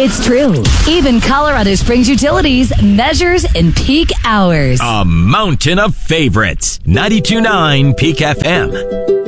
It's true. Even Colorado Springs Utilities measures in peak hours. A mountain of favorites. 92.9 Peak FM.